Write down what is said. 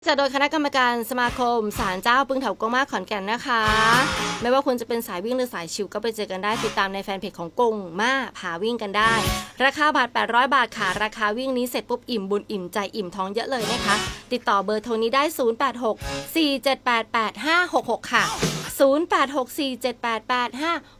จัดโดยคณะกรรมการสมาคมศาลเจ้าปึงเถากงมาขอนแก่นนะคะไม่ว่าคุณจะเป็นสายวิ่งหรือสายชิวก็ไปเจอกันได้ติดตามในแฟนเพจของกงมาพาวิ่งกันได้ราคาบาท800 บาทค่ะราคาวิ่งนี้เสร็จปุ๊บอิ่มบุญอิ่มใจอิ่มท้องเยอะเลยนะคะติดต่อเบอร์โทรนี้ได้0864788566ค่ะ0864788566